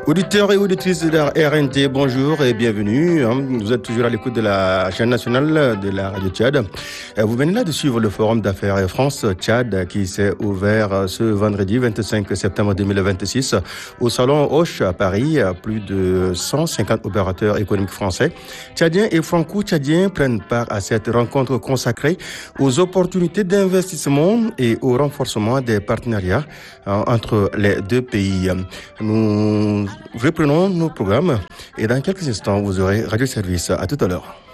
Auditeurs et auditrices de la RNT, bonjour et bienvenue. Vous êtes toujours à l'écoute de la chaîne nationale de la radio Tchad. Vous venez là de suivre le forum d'affaires France-Tchad qui s'est ouvert ce vendredi 25 septembre 2026 au salon Hoche à Paris. Plus de 150 opérateurs économiques français, tchadiens et franco-tchadiens prennent part à cette rencontre consacrée aux opportunités d'investissement et au renforcement des partenariats entre les deux pays. Nous reprenons nos programmes et dans quelques instants, vous aurez Radio Service. À tout à l'heure.